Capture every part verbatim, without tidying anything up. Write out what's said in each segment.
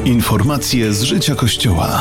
Informacje z życia Kościoła.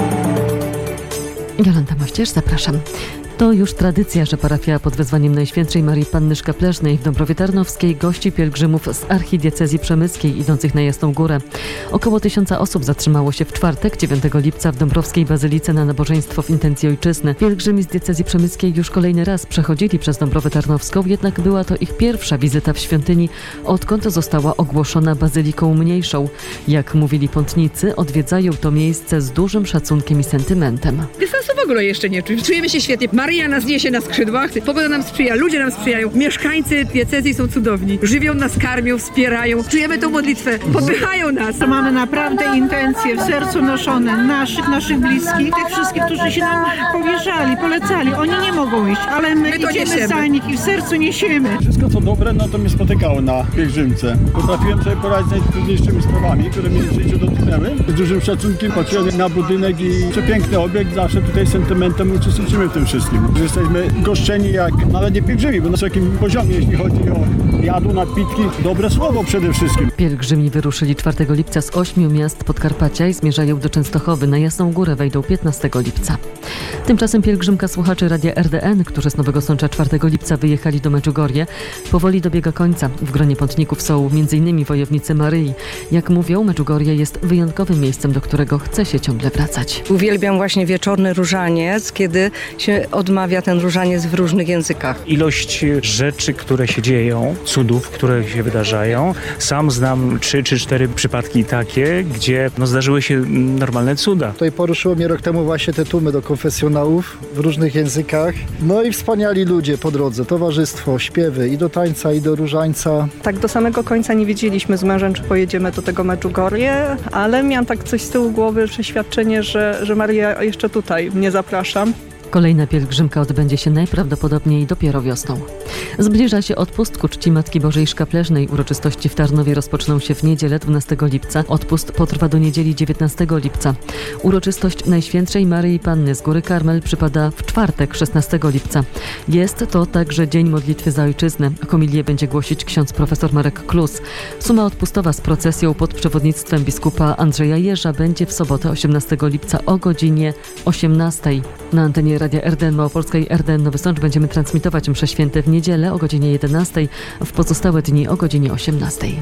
Jolanta Mościerz, zapraszam. To już tradycja, że parafia pod wezwaniem Najświętszej Marii Panny Szkaplesznej w Dąbrowie Tarnowskiej gości pielgrzymów z archidiecezji przemyskiej idących na Jasną Górę. Około tysiąca osób zatrzymało się w czwartek, dziewiątego lipca w Dąbrowskiej Bazylice na nabożeństwo w intencji ojczyzny. Pielgrzymi z diecezji przemyskiej już kolejny raz przechodzili przez Dąbrowę Tarnowską, jednak była to ich pierwsza wizyta w świątyni, odkąd została ogłoszona bazyliką mniejszą. Jak mówili pątnicy, odwiedzają to miejsce z dużym szacunkiem i sentymentem. Dystansu w ogóle jeszcze nie czuć. Czujemy się świetnie. Maryja nas niesie na skrzydłach, pogoda nam sprzyja, ludzie nam sprzyjają, mieszkańcy diecezji są cudowni, żywią nas, karmią, wspierają, czujemy tą modlitwę, popychają nas. Mamy naprawdę intencje w sercu noszone naszych, naszych bliskich, tych wszystkich, którzy się nam powierzali, polecali. Oni nie mogą iść, ale my, my idziemy niesiemy. Za nich i w sercu niesiemy. Wszystko co dobre, no to mnie spotykało na pielgrzymce. Potrafiłem sobie poradzić z najtrudniejszymi sprawami, które mnie w życiu dotknęły. Z dużym szacunkiem patrzyłem na budynek i przepiękny obiekt, zawsze tutaj sentymentem uczestniczymy w tym wszystkim. Jesteśmy goszczeni jak nawet nie pielgrzymi, bo na wysokim poziomie, jeśli chodzi o jadło, napitki, dobre słowo przede wszystkim. Pielgrzymi wyruszyli czwartego lipca z ośmiu miast Podkarpacia i zmierzają do Częstochowy. Na Jasną Górę wejdą piętnastego lipca. Tymczasem pielgrzymka słuchaczy Radia R D N, którzy z Nowego Sącza czwartego lipca wyjechali do Medjugorje, powoli dobiega końca. W gronie pątników są między innymi wojownicy Maryi. Jak mówią, Medjugorje jest wyjątkowym miejscem, do którego chce się ciągle wracać. Uwielbiam właśnie wieczorny różaniec, kiedy się odmawia ten różaniec w różnych językach. Ilość rzeczy, które się dzieją, cudów, które się wydarzają. Sam znam trzy czy cztery przypadki takie, gdzie no, zdarzyły się normalne cuda. Tutaj poruszyło mnie rok temu właśnie te tłumy do konfesjonałów w różnych językach. No i wspaniali ludzie po drodze, towarzystwo, śpiewy i do tańca, i do różańca. Tak do samego końca nie wiedzieliśmy z mężem, czy pojedziemy do tego Medjugorje, ale miałam tak coś z tyłu głowy, przeświadczenie, że, że Maria jeszcze tutaj mnie zaprasza. Kolejna pielgrzymka odbędzie się najprawdopodobniej dopiero wiosną. Zbliża się odpust ku czci Matki Bożej Szkaplesznej. Uroczystości w Tarnowie rozpoczną się w niedzielę dwunastego lipca. Odpust potrwa do niedzieli dziewiętnastego lipca. Uroczystość Najświętszej Maryi Panny z Góry Karmel przypada w czwartek szesnastego lipca. Jest to także Dzień Modlitwy za Ojczyznę. Homilię będzie głosić ksiądz profesor Marek Klus. Suma odpustowa z procesją pod przewodnictwem biskupa Andrzeja Jerza będzie w sobotę osiemnastego lipca o godzinie osiemnastej. Na antenie Radia R D N Małopolska i R D N Nowy Sącz będziemy transmitować msze święte w niedzielę o godzinie jedenastej, w pozostałe dni o godzinie osiemnastej.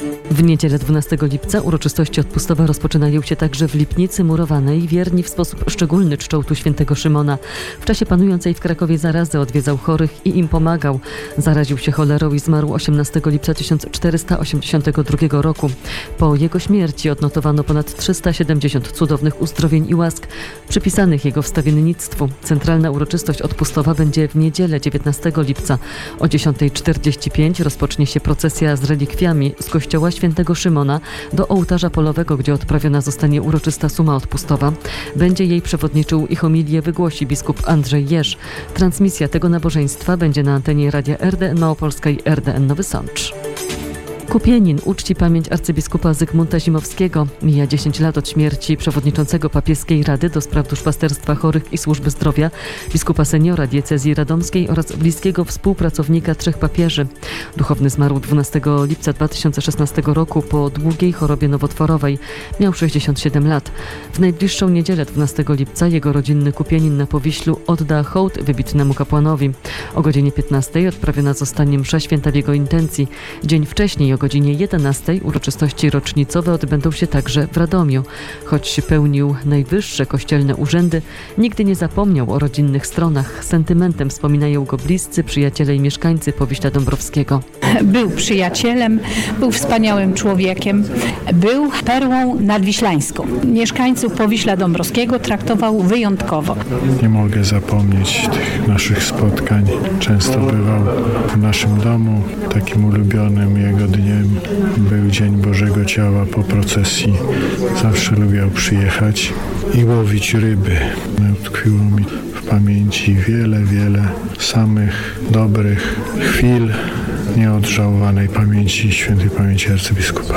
W niedzielę dwunastego lipca uroczystości odpustowe rozpoczynają się także w Lipnicy Murowanej. Wierni w sposób szczególny czczą tu świętego Szymona. W czasie panującej w Krakowie zarazy odwiedzał chorych i im pomagał. Zaraził się cholerą i zmarł osiemnastego lipca tysiąc czterysta osiemdziesiątego drugiego roku. Po jego śmierci odnotowano ponad trzysta siedemdziesiąt cudownych uzdrowień i łask przypisanych jego wstawiennictwu. Centralna uroczystość odpustowa będzie w niedzielę dziewiętnastego lipca. O dziesiąta czterdzieści pięć rozpocznie się procesja z relikwiami z kościoła świętego Szymona do ołtarza polowego, gdzie odprawiona zostanie uroczysta suma odpustowa. Będzie jej przewodniczył i homilię wygłosi biskup Andrzej Jerz. Transmisja tego nabożeństwa będzie na antenie Radia R D N Małopolska i R D N Nowy Sącz. Kupienin uczci pamięć arcybiskupa Zygmunta Zimowskiego. Mija dziesięć lat od śmierci przewodniczącego papieskiej Rady do spraw duszpasterstwa chorych i służby zdrowia, biskupa seniora diecezji radomskiej oraz bliskiego współpracownika trzech papieży. Duchowny zmarł dwunastego lipca dwa tysiące szesnastego roku po długiej chorobie nowotworowej. Miał sześćdziesiąt siedem lat. W najbliższą niedzielę dwunastego lipca jego rodzinny Kupienin na Powiślu odda hołd wybitnemu kapłanowi. O godzinie piętnastej odprawiona zostanie msza święta w jego intencji. Dzień wcześniej o godzinie jedenastej uroczystości rocznicowe odbędą się także w Radomiu. Choć pełnił najwyższe kościelne urzędy, nigdy nie zapomniał o rodzinnych stronach. Sentymentem wspominają go bliscy, przyjaciele i mieszkańcy Powiśla Dąbrowskiego. Był przyjacielem, był wspaniałym człowiekiem, był perłą nadwiślańską. Mieszkańców Powiśla Dąbrowskiego traktował wyjątkowo. Nie mogę zapomnieć tych naszych spotkań. Często bywał w naszym domu, takim ulubionym jego dniem był Dzień Bożego Ciała po procesji. Zawsze lubiał przyjechać i łowić ryby. Utkwiło mi w pamięci wiele, wiele samych dobrych chwil nieodżałowanej pamięci, świętej pamięci arcybiskupa.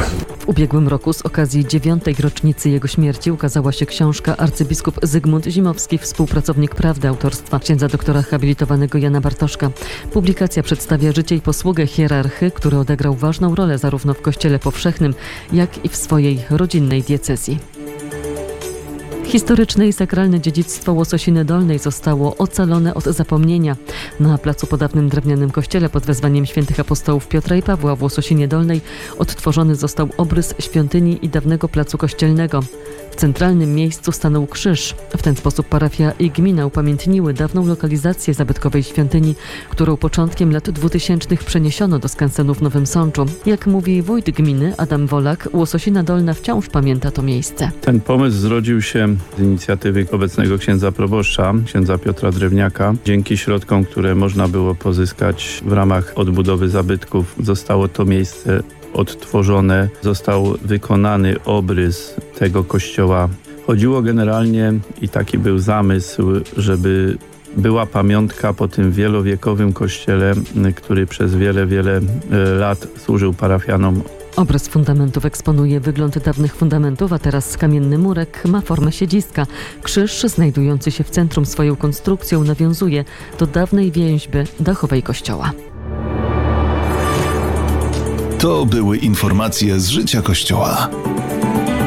W ubiegłym roku z okazji dziewiątej rocznicy jego śmierci ukazała się książka Arcybiskup Zygmunt Zimowski, współpracownik prawdy autorstwa księdza doktora habilitowanego Jana Bartoszka. Publikacja przedstawia życie i posługę hierarchy, który odegrał ważną rolę zarówno w Kościele powszechnym, jak i w swojej rodzinnej diecezji. Historyczne i sakralne dziedzictwo Łososiny Dolnej zostało ocalone od zapomnienia. Na placu po dawnym drewnianym kościele pod wezwaniem świętych apostołów Piotra i Pawła w Łososinie Dolnej odtworzony został obrys świątyni i dawnego placu kościelnego. W centralnym miejscu stanął krzyż. W ten sposób parafia i gmina upamiętniły dawną lokalizację zabytkowej świątyni, którą początkiem lat dwutysięcznych przeniesiono do skansenu w Nowym Sączu. Jak mówi wójt gminy Adam Wolak, Łososina Dolna wciąż pamięta to miejsce. Ten pomysł zrodził się z inicjatywy obecnego księdza proboszcza, księdza Piotra Drewniaka. Dzięki środkom, które można było pozyskać w ramach odbudowy zabytków, zostało to miejsce odtworzone, został wykonany obrys tego kościoła. Chodziło generalnie, i taki był zamysł, żeby była pamiątka po tym wielowiekowym kościele, który przez wiele, wiele lat służył parafianom. Obraz fundamentów eksponuje wygląd dawnych fundamentów, a teraz kamienny murek ma formę siedziska. Krzyż, znajdujący się w centrum swoją konstrukcją, nawiązuje do dawnej więźby dachowej kościoła. To były informacje z życia Kościoła.